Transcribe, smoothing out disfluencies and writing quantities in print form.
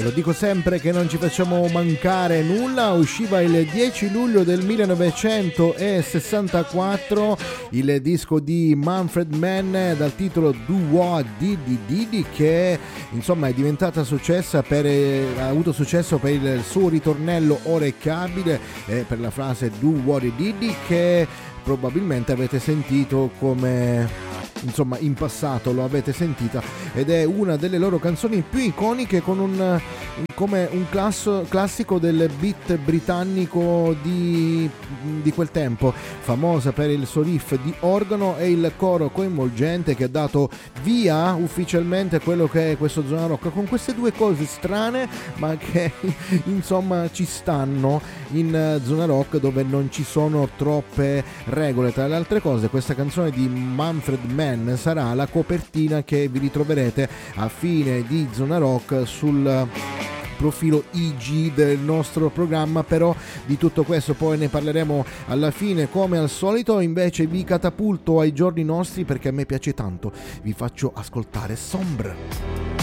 lo dico sempre che non ci facciamo mancare nulla. Usciva il 10 luglio del 1964 il disco di Manfred Mann dal titolo Do What Diddy Diddy, che insomma è diventata successa ha avuto successo per il suo ritornello orecchiabile per la frase Do What Diddy, che probabilmente avete sentito come insomma in passato lo avete sentita, ed è una delle loro canzoni più iconiche, come un classico del beat britannico di quel tempo, famosa per il suo riff di organo e il coro coinvolgente che ha dato via ufficialmente quello che è questo Zona Rock, con queste due cose strane ma che insomma ci stanno in Zona Rock, dove non ci sono troppe regole. Tra le altre cose, questa canzone di Manfred Mann sarà la copertina che vi ritroverete a fine di Zona Rock sul profilo IG del nostro programma, però di tutto questo poi ne parleremo alla fine come al solito. Invece vi catapulto ai giorni nostri perché a me piace tanto, vi faccio ascoltare Sombre.